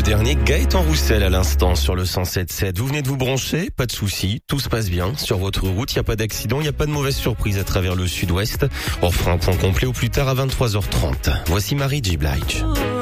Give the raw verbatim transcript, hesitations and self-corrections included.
dernier, Gaëtan Roussel à l'instant sur le cent sept sept. Vous venez de vous brancher, pas de souci, tout se passe bien sur votre route, il n'y a pas d'accident, il n'y a pas de mauvaise surprise à travers le sud-ouest. On fera un point complet au plus tard à vingt-trois heures trente. Voici Mary J. Blige.